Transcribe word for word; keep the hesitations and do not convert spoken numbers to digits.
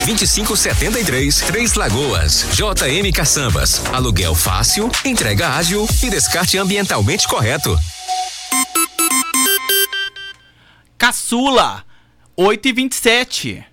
vinte e cinco setenta e três, Três Lagoas. J M Caçambas. Aluguel fácil, entrega ágil e descarte ambientalmente correto. Caçula, oito e vinte e sete.